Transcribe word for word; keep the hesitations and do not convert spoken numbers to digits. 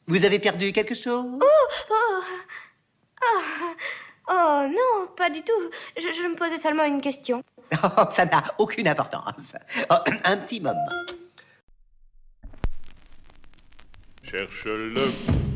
Vous avez perdu quelque chose? Oh, oh, oh, oh, non, pas du tout. Je, je me posais seulement une question. Oh, ça n'a aucune importance. Oh, un petit moment. Cherche-le.